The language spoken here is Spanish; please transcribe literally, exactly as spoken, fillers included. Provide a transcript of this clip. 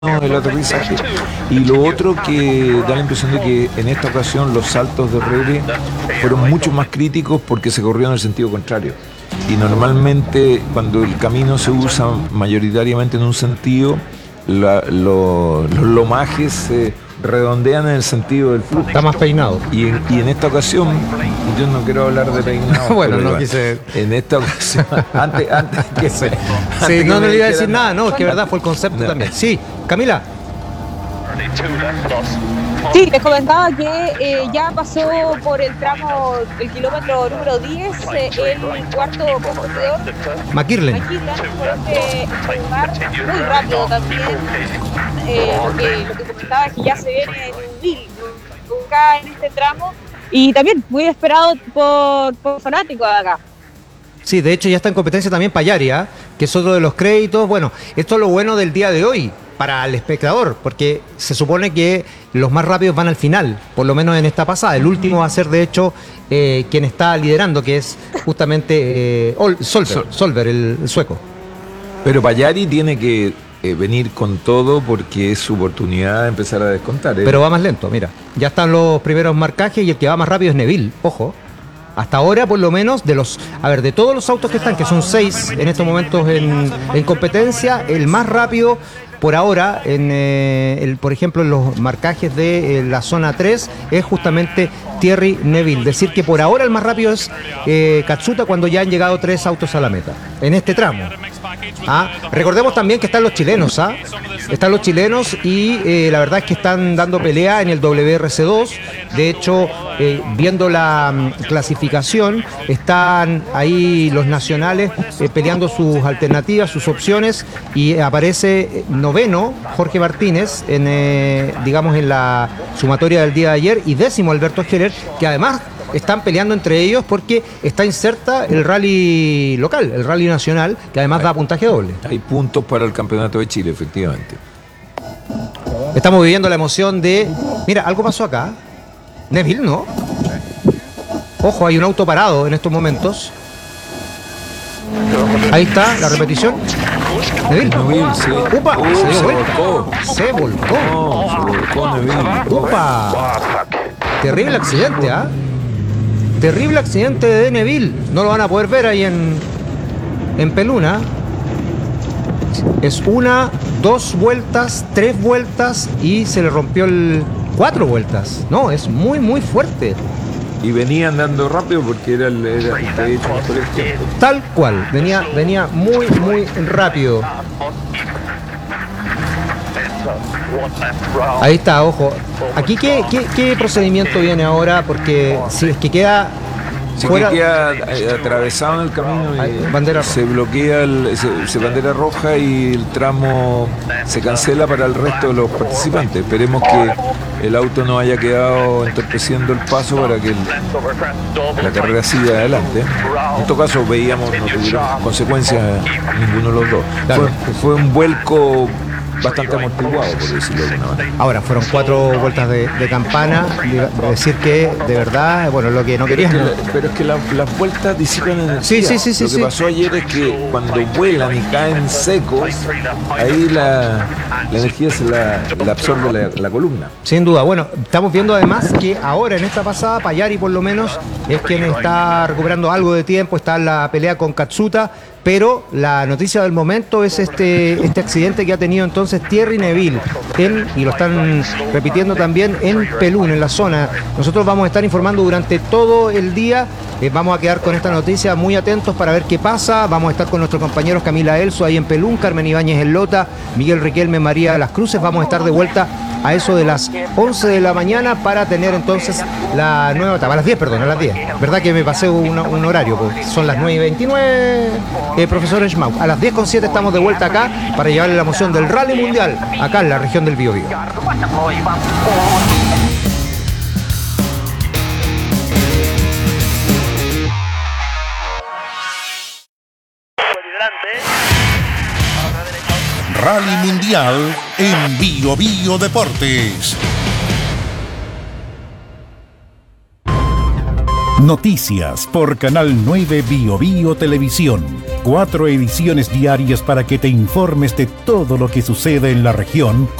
el aterrizaje. Y lo otro que da la impresión de que en esta ocasión los saltos de Rere fueron mucho más críticos porque se corrió en el sentido contrario. Y normalmente cuando el camino se usa mayoritariamente en un sentido, la, lo, los lomajes se redondean en el sentido del flujo. Está más peinado. Y en, y en esta ocasión, yo no quiero hablar de peinado. Bueno, no quise. En esta ocasión, antes, antes que se. Sí, antes no, que no le iba a decir dijeran, nada, no, es que verdad fue el concepto no. también. Sí, Camila. Sí, les comentaba que eh, ya pasó por el tramo, el kilómetro número diez, eh, el cuarto competidor, McKirlen. McKinley, por este lugar muy rápido también, eh, porque lo que comentaba es que ya se viene Newville acá en este tramo, y también muy esperado por, por fanáticos de acá. Sí, de hecho ya está en competencia también Payari, ¿eh? Que es otro de los créditos. Bueno, esto es lo bueno del día de hoy para el espectador, porque se supone que los más rápidos van al final, por lo menos en esta pasada. El último va a ser, de hecho, eh, quien está liderando, que es justamente eh, Ol- Solver, Solver, el, el sueco. Pero Payari tiene que eh, venir con todo porque es su oportunidad de empezar a descontar. ¿eh? Pero va más lento, mira. Ya están los primeros marcajes y el que va más rápido es Neville, ojo. Hasta ahora, por lo menos, de los, a ver, de todos los autos que están, que son seis en estos momentos en, en competencia, el más rápido por ahora, en eh, el, por ejemplo, en los marcajes de eh, la zona tres, es justamente Thierry Neville. Decir que por ahora el más rápido es eh, Katsuta cuando ya han llegado tres autos a la meta, en este tramo. ¿Ah? Recordemos también que están los chilenos, ¿ah? Están los chilenos y eh, la verdad es que están dando pelea en el W R C dos. De hecho, eh, viendo la um, clasificación, están ahí los nacionales eh, peleando sus alternativas, sus opciones, y aparece noveno Jorge Martínez en, eh, digamos, en la sumatoria del día de ayer, y décimo Alberto Heller, que además están peleando entre ellos porque está inserta el rally local, el rally nacional, que además da puntaje doble. Hay puntos para el campeonato de Chile, efectivamente. Estamos viviendo la emoción de... Mira, algo pasó acá. Neville, ¿no? Ojo, hay un auto parado en estos momentos. Ahí está la repetición. Neville. Neville, sí. ¡Upa! Uh, Se dio se vuelta. volcó. Se volcó. No, se volcó Neville. ¡Upa! Terrible accidente, ¿ah? Terrible accidente de Neville. No lo van a poder ver ahí en, en Peluna. Es una, dos vueltas, tres vueltas y se le rompió el... Cuatro vueltas. No, es muy, muy fuerte. Y venía andando rápido porque era el, era, de hecho, mejor el tiempo. Tal cual. Venía, venía muy, muy rápido. Ahí está, ojo. Aquí, ¿qué, qué, qué procedimiento viene ahora? Porque si es que queda Sí, fuera... que queda eh, atravesado en el camino y Ahí, bandera roja. se bloquea, el, se, se bandera roja y el tramo se cancela para el resto de los participantes. Esperemos que el auto no haya quedado entorpeciendo el paso para que el, la carrera siga adelante. En todo caso veíamos no tuvieron consecuencias ninguno de los dos. Claro. Fue, fue un vuelco bastante amortiguado, por decirlo de alguna manera. Ahora, fueron cuatro vueltas de, de campana. De, de decir que, de verdad, bueno, lo que no Pero es querían... que, pero es que la- las vueltas disipan energía. Sí, sí, sí, sí, Lo que sí. pasó ayer es que cuando vuelan y caen secos, ahí la, la energía se la, la absorbe la, la columna. Sin duda. Bueno, estamos viendo además que ahora en esta pasada Payari por lo menos es quien está recuperando algo de tiempo, está en la pelea con Katsuta, pero la noticia del momento es este, este accidente que ha tenido entonces Thierry Neville en, y lo están repitiendo también en Pelún, en la zona. Nosotros vamos a estar informando durante todo el día, eh, vamos a quedar con esta noticia muy atentos para ver qué pasa. Vamos a estar con nuestros compañeros Camila Elso ahí en Pelún, Carmen Ibáñez en Lota, Miguel Riquelme, María Las Cruces. Vamos a estar de vuelta a eso de las once de la mañana para tener entonces la nueva etapa, a las diez, perdón, a las diez. ¿Verdad que me pasé un, un horario? Pues son las nueve y veintinueve, eh, profesor Schmauk. A las diez con siete estamos de vuelta acá para llevarle la emoción del Rally Mundial, acá en la región del Biobío. Rally Mundial en Bio Bio Deportes. Noticias por Canal nueve Bio Bio Televisión. Cuatro ediciones diarias para que te informes de todo lo que sucede en la región